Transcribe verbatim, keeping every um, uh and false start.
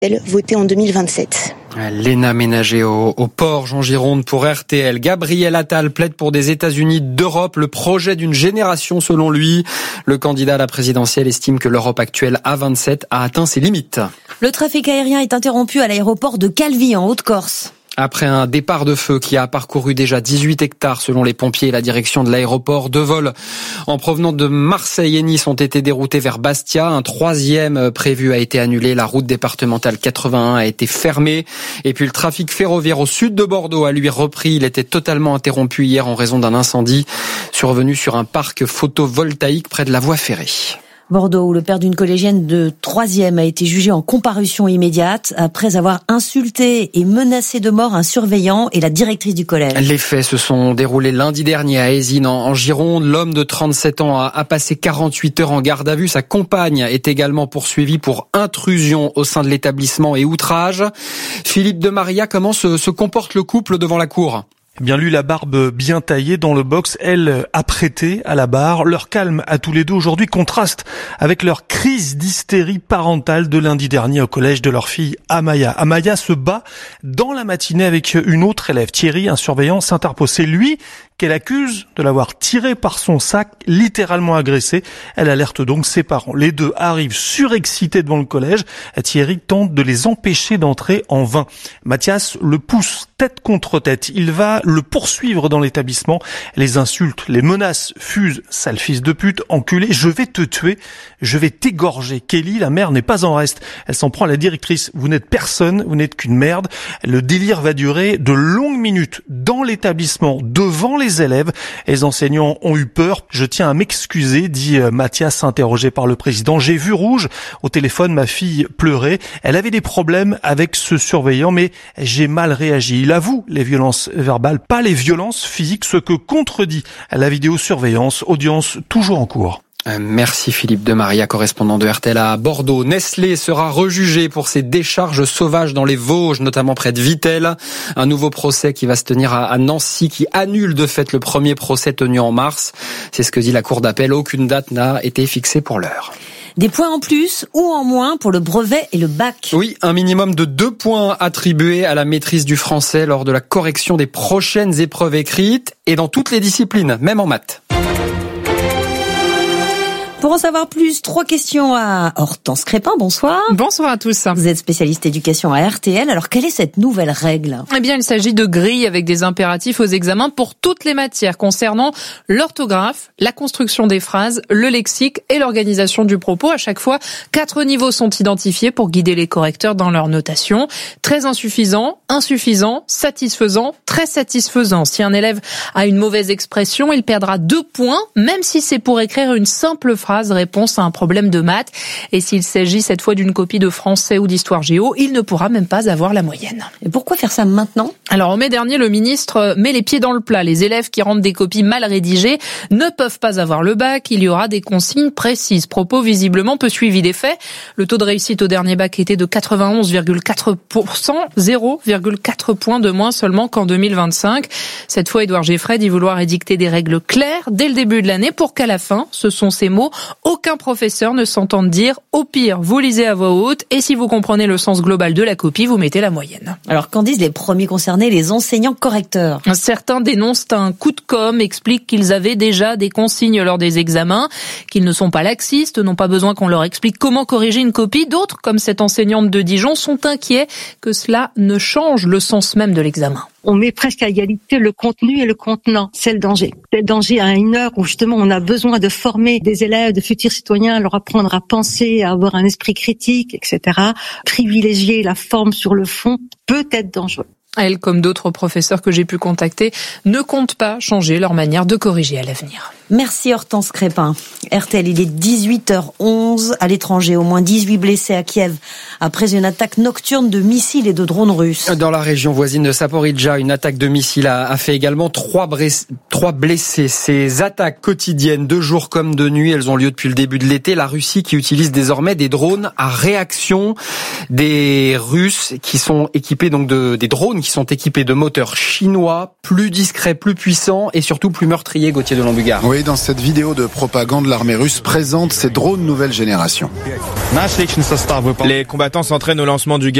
Votée en deux mille vingt-sept. L'E N A ménagée au, au port en Gironde pour R T L. Gabriel Attal plaide pour des États-Unis d'Europe, le projet d'une génération selon lui. Le candidat à la présidentielle estime que l'Europe actuelle à vingt-sept a atteint ses limites. Le trafic aérien est interrompu à l'aéroport de Calvi en Haute-Corse. Après un départ de feu qui a parcouru déjà dix-huit hectares selon les pompiers et la direction de l'aéroport, deux vols en provenance de Marseille et Nice ont été déroutés vers Bastia. Un troisième prévu a été annulé. La route départementale quatre-vingt-un a été fermée. Et puis le trafic ferroviaire au sud de Bordeaux a lui repris. Il était totalement interrompu hier en raison d'un incendie survenu sur un parc photovoltaïque près de la voie ferrée. Bordeaux, où le père d'une collégienne de troisième a été jugé en comparution immédiate après avoir insulté et menacé de mort un surveillant et la directrice du collège. Les faits se sont déroulés lundi dernier à Ézines en Gironde. L'homme de trente-sept ans a, a passé quarante-huit heures en garde à vue. Sa compagne est également poursuivie pour intrusion au sein de l'établissement et outrage. Philippe de Maria, comment se, se comporte le couple devant la cour ? Eh bien, lui, la barbe bien taillée dans le box, elle, apprêtée à la barre. Leur calme à tous les deux aujourd'hui contraste avec leur crise d'hystérie parentale de lundi dernier au collège de leur fille Amaya. Amaya se bat dans la matinée avec une autre élève. Thierry, un surveillant, s'interpose. C'est lui qu'elle accuse de l'avoir tiré par son sac, littéralement agressé. Elle alerte donc ses parents. Les deux arrivent surexcités devant le collège. Thierry tente de les empêcher d'entrer en vain. Mathias le pousse tête contre tête. Il va le poursuivre dans l'établissement. Les insultes, les menaces fusent. Sale fils de pute, enculé, je vais te tuer, je vais t'égorger. Kelly, la mère, n'est pas en reste. Elle s'en prend à la directrice. Vous n'êtes personne, vous n'êtes qu'une merde. Le délire va durer de longues minutes dans l'établissement, devant les élèves. Les enseignants ont eu peur. Je tiens à m'excuser, dit Mathias, interrogé par le président. J'ai vu rouge. Au téléphone, ma fille pleurait. Elle avait des problèmes avec ce surveillant, mais j'ai mal réagi. Il avoue les violences verbales, pas les violences physiques, ce que contredit la vidéosurveillance. Audience toujours en cours. Merci Philippe de Maria, correspondant de R T L à Bordeaux. Nestlé sera rejugé pour ses décharges sauvages dans les Vosges, notamment près de Vittel. Un nouveau procès qui va se tenir à Nancy, qui annule de fait le premier procès tenu en mars. C'est ce que dit la Cour d'appel. Aucune date n'a été fixée pour l'heure. Des points en plus ou en moins pour le brevet et le bac. Oui, un minimum de deux points attribués à la maîtrise du français lors de la correction des prochaines épreuves écrites et dans toutes les disciplines, même en maths. Pour en savoir plus, trois questions à Hortense Crépin. Bonsoir. Bonsoir à tous. Vous êtes spécialiste éducation à R T L. Alors, quelle est cette nouvelle règle ? Eh bien, il s'agit de grilles avec des impératifs aux examens pour toutes les matières concernant l'orthographe, la construction des phrases, le lexique et l'organisation du propos. À chaque fois, quatre niveaux sont identifiés pour guider les correcteurs dans leur notation. Très insuffisant, insuffisant, satisfaisant, très satisfaisant. Si un élève a une mauvaise expression, il perdra deux points, même si c'est pour écrire une simple phrase. Réponse à un problème de maths. Et s'il s'agit cette fois d'une copie de français ou d'histoire géo, il ne pourra même pas avoir la moyenne. Et pourquoi faire ça maintenant ? Alors, en mai dernier, le ministre met les pieds dans le plat. Les élèves qui rendent des copies mal rédigées ne peuvent pas avoir le bac. Il y aura des consignes précises. Propos visiblement peu suivis des faits. Le taux de réussite au dernier bac était de quatre-vingt-onze virgule quatre pour cent, zéro virgule quatre points de moins seulement qu'en deux mille vingt-cinq. Cette fois, Édouard Geffray dit vouloir édicter des règles claires dès le début de l'année pour qu'à la fin, ce sont ces mots, aucun professeur ne s'entende dire « au pire, vous lisez à voix haute et si vous comprenez le sens global de la copie, vous mettez la moyenne ». Alors, qu'en disent les premiers concernés, les enseignants correcteurs ? Certains dénoncent un coup de com', expliquent qu'ils avaient déjà des consignes lors des examens, qu'ils ne sont pas laxistes, n'ont pas besoin qu'on leur explique comment corriger une copie. D'autres, comme cette enseignante de Dijon, sont inquiets que cela ne change le sens même de l'examen. On met presque à égalité le contenu et le contenant. C'est le danger. C'est le danger à une heure où justement on a besoin de former des élèves, de futurs citoyens, leur apprendre à penser, à avoir un esprit critique, et cetera. Privilégier la forme sur le fond peut être dangereux. Elle, comme d'autres professeurs que j'ai pu contacter, ne comptent pas changer leur manière de corriger à l'avenir. Merci Hortense Crépin. R T L, il est dix-huit heures onze. À l'étranger, au moins dix-huit blessés à Kiev après une attaque nocturne de missiles et de drones russes. Dans la région voisine de Zaporijjia, une attaque de missiles a, a fait également trois, bres- trois blessés. Ces attaques quotidiennes, de jour comme de nuit, elles ont lieu depuis le début de l'été. La Russie qui utilise désormais des drones à réaction, des Russes qui sont équipés donc de des drones drones qui sont équipés de moteurs chinois, plus discrets, plus puissants et surtout plus meurtriers, Gauthier de Lambugard. Oui, dans cette vidéo de propagande, l'armée russe présente ses drones nouvelle génération. Les combattants s'entraînent au lancement du